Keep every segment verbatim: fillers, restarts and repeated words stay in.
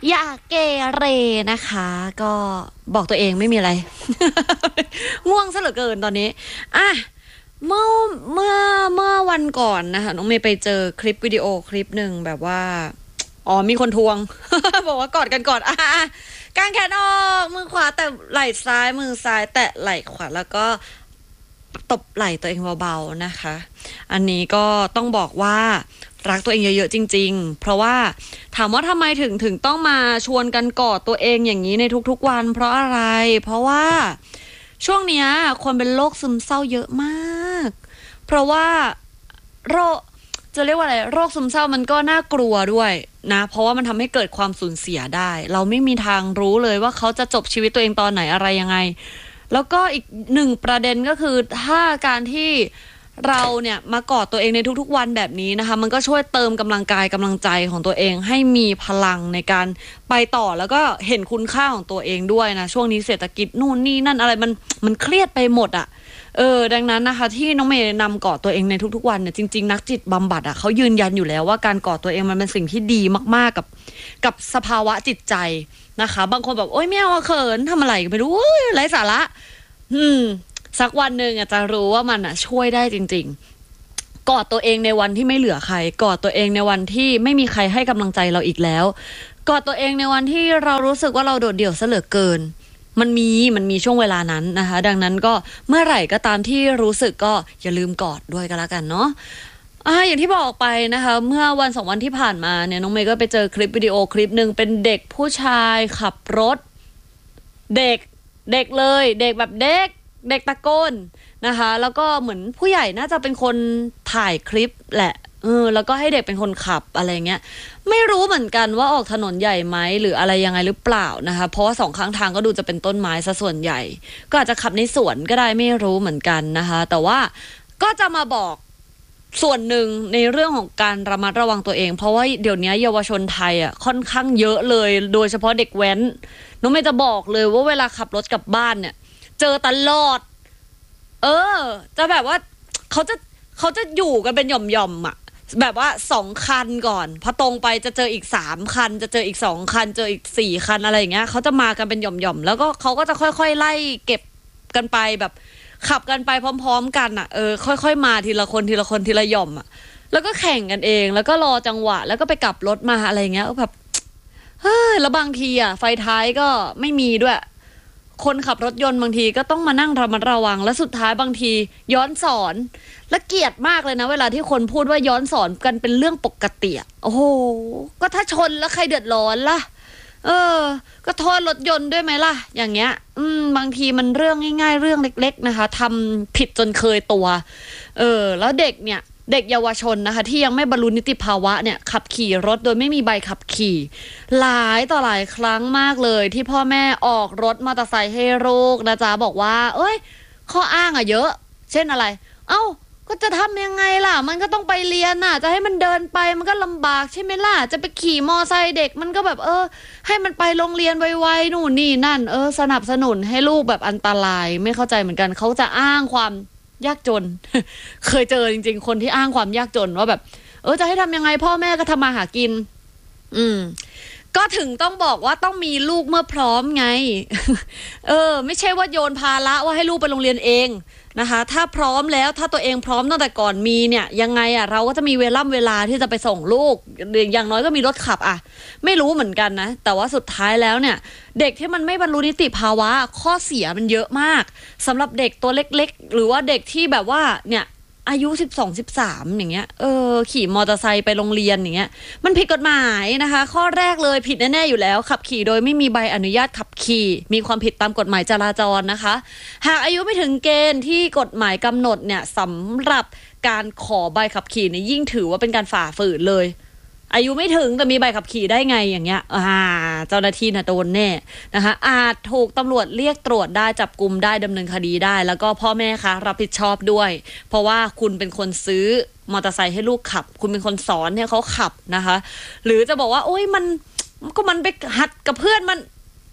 อย่าเกเรนะคะก็บอกตัวเองไม่มีอะไร ง่วงซะเหลือเกินตอนนี้อ่ะเมื่อเมื่อเมื่อวันก่อนนะคะน้องเมย์ไปเจอคลิปวิดีโอคลิปหนึ่งแบบว่าอ๋อมีคนทวง บอกว่ากอดกันก่อนอ่ะกางแขนออกมือขวาแต่ไหล่ซ้ายมือซ้ายแตะไหล่ขวาแล้วก็ตบไหล่ตัวเองเบาๆนะคะอันนี้ก็ต้องบอกว่ารักตัวเองเยอะๆจริงๆเพราะว่าถามว่าทำไมถึงถึงต้องมาชวนกันกอดตัวเองอย่างนี้ในทุกๆวันเพราะอะไรเพราะว่าช่วงเนี้ยคนเป็นโรคซึมเศร้าเยอะมากเพราะว่าโรคจะเรียกว่าอะไรโรคซึมเศร้ามันก็น่ากลัวด้วยนะเพราะว่ามันทำให้เกิดความสูญเสียได้เราไม่มีทางรู้เลยว่าเขาจะจบชีวิตตัวเองตอนไหนอะไรยังไงแล้วก็อีกหนึ่งประเด็นก็คือถ้าการที่เราเนี่ยมากอดตัวเองในทุกๆวันแบบนี้นะคะมันก็ช่วยเติมกำลังกายกำลังใจของตัวเองให้มีพลังในการไปต่อแล้วก็เห็นคุณค่าของตัวเองด้วยนะช่วงนี้เศรษฐกิจนู่นนี่นั่นอะไรมันมันเครียดไปหมดอะเออดังนั้นนะคะที่น้องเมย์นำกอดตัวเองในทุกๆวันเนี่ยจริงๆนักจิตบำบัดอะเขายืนยันอยู่แล้วว่าการกอดตัวเองมันเป็นสิ่งที่ดีมากๆกับกับสภาวะจิตใจนะคะบางคนแบบโอ๊ยไม่เอาเขินทำอะไรไม่รู้ไร้สาระอืมสักวันหนึ่งอาจจะรู้ว่ามันอะช่วยได้จริงๆกอดตัวเองในวันที่ไม่เหลือใครกอดตัวเองในวันที่ไม่มีใครให้กำลังใจเราอีกแล้วกอดตัวเองในวันที่เรารู้สึกว่าเราโดดเดี่ยวซะเหลือเกินมันมีมันมีช่วงเวลานั้นนะคะดังนั้นก็เมื่อไหร่ก็ตามที่รู้สึกก็อย่าลืมกอดด้วยกันละกันเนาะอ่าอย่างที่บอกไปนะคะเมื่อวันสองวันที่ผ่านมาเนี่ยน้องเมย์ก็ไปเจอคลิปวิดีโอคลิปหนึ่งเป็นเด็กผู้ชายขับรถเด็กเด็กเลยเด็กแบบเด็กเด็กตะโกนนะคะแล้วก็เหมือนผู้ใหญ่น่าจะเป็นคนถ่ายคลิปแหละเออแล้วก็ให้เด็กเป็นคนขับอะไรเงี้ยไม่รู้เหมือนกันว่าออกถนนใหญ่ไหมหรืออะไรยังไงหรือเปล่านะคะเพราะว่าสองข้างทางก็ดูจะเป็นต้นไม้ซะส่วนใหญ่ก็อาจจะขับในสวนก็ได้ไม่รู้เหมือนกันนะคะแต่ว่าก็จะมาบอกส่วนหนึ่งในเรื่องของการระมัดระวังตัวเองเพราะว่าเดี๋ยวนี้เยาวชนไทยอ่ะค่อนข้างเยอะเลยโดยเฉพาะเด็กแว้นน้องเมย์จะบอกเลยว่าเวลาขับรถกลับบ้านเนี่ยเจอตลอดเออจะแบบว่าเขาจะเขาจะอยู่กันเป็นหย่อมๆอ่ะแบบว่าสองคันก่อนพอตรงไปจะเจออีกสามคันจะเจออีกสองคันเจออีกสี่คันอะไรอย่างเงี้ยเขาจะมากันเป็นหย่อมๆแล้วก็เขาก็จะค่อยๆไล่เก็บกันไปแบบขับกันไปพร้อมๆกันอ่ะเออค่อยๆมาทีละคนทีละคนทีละหย่อมอ่ะแล้วก็แข่งกันเองแล้วก็รอจังหวะแล้วก็ไปกลับรถมาอะไรเงี้ยแบบเฮ้ยแล้วบางทีอ่ะไฟท้ายก็ไม่มีด้วยคนขับรถยนต์บางทีก็ต้องมานั่งระมัดระวังและสุดท้ายบางทีย้อนสอนและเกลียดมากเลยนะเวลาที่คนพูดว่าย้อนสอนกันเป็นเรื่องปกติอ่ะโอ้โหก็ถ้าชนแล้วใครเดือดร้อนล่ะเออก็โทษรถยนต์ด้วยไหมล่ะอย่างเงี้ยอืมบางทีมันเรื่องง่ายๆเรื่องเล็กๆนะคะทำผิดจนเคยตัวเออแล้วเด็กเนี่ยเด็กเยาวชนนะคะที่ยังไม่บรรลุนิติภาวะเนี่ยขับขี่รถโดยไม่มีใบขับขี่หลายต่อหลายครั้งมากเลยที่พ่อแม่ออกรถมอเตอร์ไซค์ให้ลูกนะจ๊ะบอกว่าเอ้ยข้ออ้างอะเยอะเช่นอะไรเอ้าก็จะทำยังไงล่ะมันก็ต้องไปเรียนน่ะจะให้มันเดินไปมันก็ลำบากใช่ไหมล่ะจะไปขี่มอไซค์เด็กมันก็แบบเออให้มันไปโรงเรียนไวๆนู่นนี่นั่นเออสนับสนุนให้ลูกแบบอันตรายไม่เข้าใจเหมือนกันเขาจะอ้างความยากจน เคยเจอจริงๆคนที่อ้างความยากจนว่าแบบเออจะให้ทำยังไงพ่อแม่ก็ทำมาหากินอืมก็ถึงต้องบอกว่าต้องมีลูกเมื่อพร้อมไง เออไม่ใช่ว่าโยนภาระว่าให้ลูกไปโรงเรียนเองนะคะถ้าพร้อมแล้วถ้าตัวเองพร้อมตั้งแต่ก่อนมีเนี่ยยังไงอ่ะเราก็จะมีเวล่ำเวลาที่จะไปส่งลูกอย่างน้อยก็มีรถขับอ่ะไม่รู้เหมือนกันนะแต่ว่าสุดท้ายแล้วเนี่ยเด็กที่มันไม่บรรลุนิติภาวะข้อเสียมันเยอะมากสำหรับเด็กตัวเล็กๆหรือว่าเด็กที่แบบว่าเนี่ยอายุสิบสอง สิบสามอย่างเงี้ยเออขี่มอเตอร์ไซค์ไปโรงเรียนอย่างเงี้ยมันผิดกฎหมายนะคะข้อแรกเลยผิดแน่ๆอยู่แล้วขับขี่โดยไม่มีใบอนุญาตขับขี่มีความผิดตามกฎหมายจราจรนะคะหากอายุไม่ถึงเกณฑ์ที่กฎหมายกำหนดเนี่ยสำหรับการขอใบขับขี่เนี่ยยิ่งถือว่าเป็นการฝ่าฝืนเลยอายุไม่ถึงแต่มีใบขับขี่ได้ไงอย่างเงี้ยอ่าเจ้าหน้าที่น่ะโดนแน่นะคะอาจถูกตำรวจเรียกตรวจได้จับกุมได้ดำเนินคดีได้แล้วก็พ่อแม่คะรับผิดชอบด้วยเพราะว่าคุณเป็นคนซื้อมอเตอร์ไซค์ให้ลูกขับคุณเป็นคนสอนให้เขาขับนะคะหรือจะบอกว่าโอ๊ยมันก็มันไปหัดกับเพื่อนมัน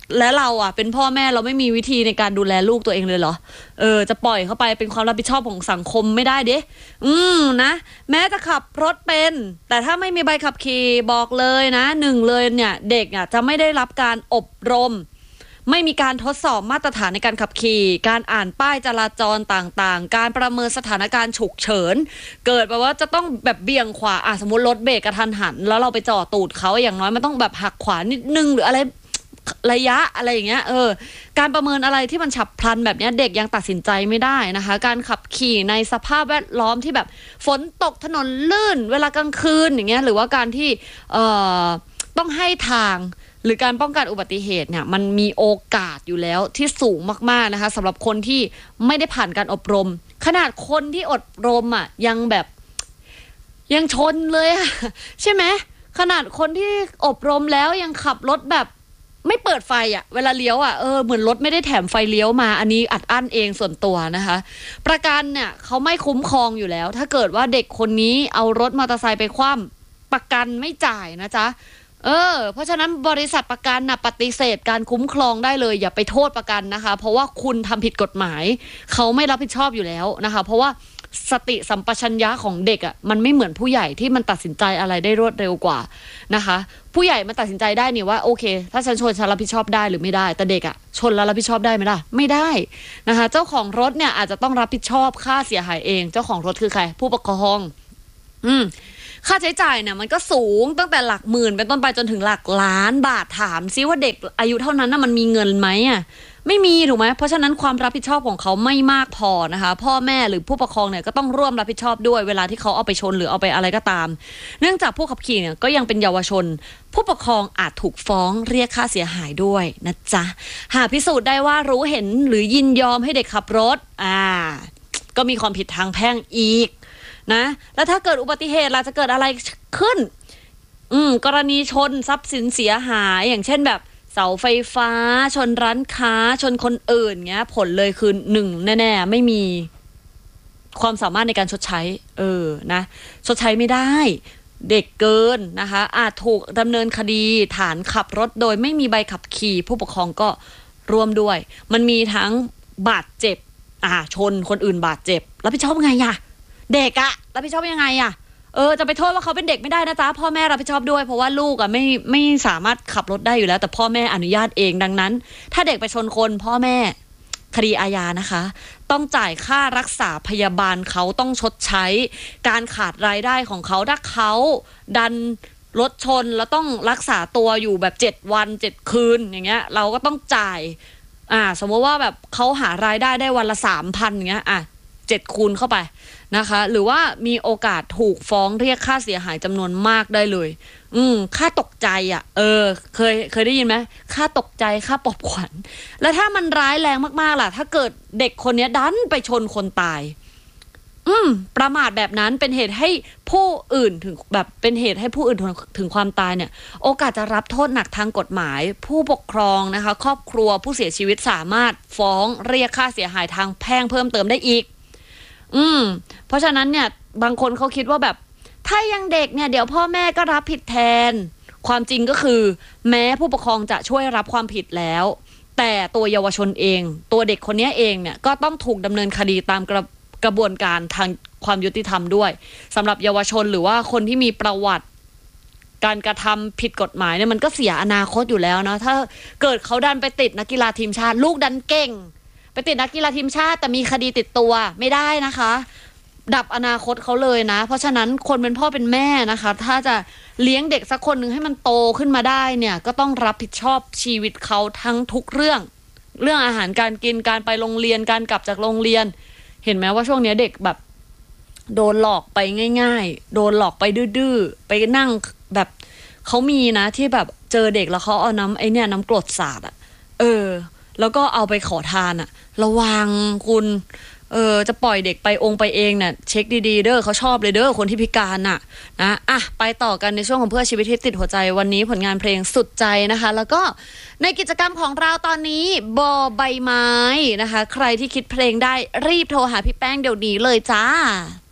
และเราอ่ะเป็นพ่อแม่เราไม่มีวิธีในการดูแลลูกตัวเองเลยเหรอเออจะปล่อยเขาไปเป็นความรับผิดชอบของสังคมไม่ได้เด้อืมนะแม้จะขับรถเป็นแต่ถ้าไม่มีใบขับขี่บอกเลยนะหนึ่งเลยเนี่ยเด็กอ่ะจะไม่ได้รับการอบรมไม่มีการทดสอบมาตรฐานในการขับขี่การอ่านป้ายจราจรต่างๆการประเมินสถานการณ์ฉุกเฉินเกิดแบบว่าจะต้องแบบเบี่ยงขวาอ่ะสมมติรถเบรกกระทันหันแล้วเราไปจ่อตูดเขาอย่างน้อยมันต้องแบบหักขวานิดนึงหรืออะไรระยะอะไรอย่างเงี้ยเออการประเมินอะไรที่มันฉับพลันแบบนี้เด็กยังตัดสินใจไม่ได้นะคะการขับขี่ในสภาพแวดล้อมที่แบบฝนตกถนนลื่นเวลากลางคืนอย่างเงี้ยหรือว่าการที่เอ่อต้องให้ทางหรือการป้องกันอุบัติเหตุเนี่ยมันมีโอกาสอยู่แล้วที่สูงมากๆนะคะสำหรับคนที่ไม่ได้ผ่านการอบรมขนาดคนที่อบรมอ่ะยังแบบยังชนเลยอะใช่ไหมขนาดคนที่อบรมแล้วยังขับรถแบบไม่เปิดไฟอ่ะเวลาเลี้ยวอ่ะเออเหมือนรถไม่ได้แถมไฟเลี้ยวมาอันนี้อัดอั้นเองส่วนตัวนะคะประกันเนี่ยเขาไม่คุ้มครองอยู่แล้วถ้าเกิดว่าเด็กคนนี้เอารถมอเตอร์ไซค์ไปคว่ำประกันไม่จ่ายนะจ๊ะเออเพราะฉะนั้นบริษัทประกันน่ะปฏิเสธการคุ้มครองได้เลยอย่าไปโทษประกันนะคะเพราะว่าคุณทำผิดกฎหมายเขาไม่รับผิดชอบอยู่แล้วนะคะเพราะว่าสติสัมปชัญญะของเด็กอ่ะมันไม่เหมือนผู้ใหญ่ที่มันตัดสินใจอะไรได้รวดเร็วกว่านะคะผู้ใหญ่มันตัดสินใจได้นี่ว่าโอเคถ้าฉันชนฉันรับผิดชอบได้หรือไม่ได้แต่เด็กอ่ะชนแล้วรับผิดชอบได้ไหมล่ะไม่ได้นะคะเจ้าของรถเนี่ยอาจจะต้องรับผิดชอบค่าเสียหายเองเจ้าของรถคือใครผู้ปกครองอืมค่าใช้จ่ายเนี่ยมันก็สูงตั้งแต่หลักหมื่นเป็นต้นไปจนถึงหลักล้านบาทถามซิว่าเด็กอายุเท่านั้นน่ะมันมีเงินไหมอ่ะไม่มีถูกไหมเพราะฉะนั้นความรับผิดชอบของเขาไม่มากพอนะคะพ่อแม่หรือผู้ปกครองเนี่ยก็ต้องร่วมรับผิดชอบด้วยเวลาที่เขาเอาไปชนหรือเอาไปอะไรก็ตามเนื่องจากผู้ขับขี่เนี่ยก็ยังเป็นเยาวชนผู้ปกครองอาจถูกฟ้องเรียกค่าเสียหายด้วยนะจ๊ะหากพิสูจน์ได้ว่ารู้เห็นหรือยินยอมให้เด็กขับรถอ่าก็มีความผิดทางแพ่งอีกนะแล้วถ้าเกิดอุบัติเหตุล่ะจะเกิดอะไรขึ้นอืมกรณีชนทรัพย์สินเสียหายอย่างเช่นแบบเสาไฟฟ้าชนร้านค้าชนคนอื่นเงี้ยผลเลยคือหนึ่งแน่ๆไม่มีความสามารถในการชดใช้เออนะชดใช้ไม่ได้เด็กเกินนะคะอาจถูกดำเนินคดีฐานขับรถโดยไม่มีใบขับขี่ผู้ปกครองก็ร่วมด้วยมันมีทั้งบาดเจ็บอ่าชนคนอื่นบาดเจ็บรับผิดชอบไงอะเด็กอะรับผิดชอบยังไงอะเออจะไปโทษว่าเขาเป็นเด็กไม่ได้นะจ๊ะพ่อแม่รับผิดชอบด้วยเพราะว่าลูกอะไม่ไม่สามารถขับรถได้อยู่แล้วแต่พ่อแม่อนุญาตเองดังนั้นถ้าเด็กไปชนคนพ่อแม่คดีอาญานะคะต้องจ่ายค่ารักษาพยาบาลเขาต้องชดใช้การขาดรายได้ของเขาถ้าเขาดันรถชนแล้วต้องรักษาตัวอยู่แบบเจ็ดวันเจ็ดคืนอย่างเงี้ยเราก็ต้องจ่ายอ่าสมมติว่าแบบเขาหารายได้ได้วันละสามพันอย่างเงี้ยอ่ะเจ็ดคูณเข้าไปนะคะหรือว่ามีโอกาสถูกฟ้องเรียกค่าเสียหายจำนวนมากได้เลยอืมค่าตกใจอ่ะเออเคยเคยได้ยินไหมค่าตกใจค่าปลอบขวัญแล้วถ้ามันร้ายแรงมากๆล่ะถ้าเกิดเด็กคนนี้ดันไปชนคนตายอืมประมาทแบบนั้นเป็นเหตุให้ผู้อื่นถึงแบบเป็นเหตุให้ผู้อื่นถึงความตายเนี่ยโอกาสจะรับโทษหนักทางกฎหมายผู้ปกครองนะคะครอบครัวผู้เสียชีวิตสามารถฟ้องเรียกค่าเสียหายทางแพ่งเพิ่มเติมได้อีกอืมเพราะฉะนั้นเนี่ยบางคนเขาคิดว่าแบบถ้ายังเด็กเนี่ยเดี๋ยวพ่อแม่ก็รับผิดแทนความจริงก็คือแม้ผู้ปกครองจะช่วยรับความผิดแล้วแต่ตัวเยาวชนเองตัวเด็กคนนี้เองเนี่ยก็ต้องถูกดำเนินคดีตามกระกระบวนการทางความยุติธรรมด้วยสำหรับเยาวชนหรือว่าคนที่มีประวัติการกระทำผิดกฎหมายเนี่ยมันก็เสียอนาคตอยู่แล้วนะถ้าเกิดเขาดันไปติดนักกีฬาทีมชาติลูกดันเก่งไปติดนักกีฬาทีมชาติแต่มีคดีติดตัวไม่ได้นะคะดับอนาคตเขาเลยนะเพราะฉะนั้นคนเป็นพ่อเป็นแม่นะคะถ้าจะเลี้ยงเด็กสักคนหนึ่งให้มันโตขึ้นมาได้เนี่ยก็ต้องรับผิดชอบชีวิตเขาทั้งทุกเรื่องเรื่องอาหารการกินการไปโรงเรียนการกลับจากโรงเรียนเห็นไหมว่าช่วงนี้เด็กแบบโดนหลอกไปง่ายๆโดนหลอกไปดื้อๆไปนั่งแบบเขามีนะที่แบบเจอเด็กแล้วเขาเอาน้ำไอเนี่ยน้ำกรดสาดอ่ะเออแล้วก็เอาไปขอทานอะระวังคุณเออจะปล่อยเด็กไปองค์ไปเองเนี่ยเช็คดีๆเด้อเขาชอบเลยเด้อคนที่พิการน่ะนะอ่ะไปต่อกันในช่วงของเพื่อชีวิตที่ติดหัวใจวันนี้ผลงานเพลงสุดใจนะคะแล้วก็ในกิจกรรมของเราตอนนี้บอใบไม้นะคะใครที่คิดเพลงได้รีบโทรหาพี่แป้งเดี๋ยวนี้เลยจ้า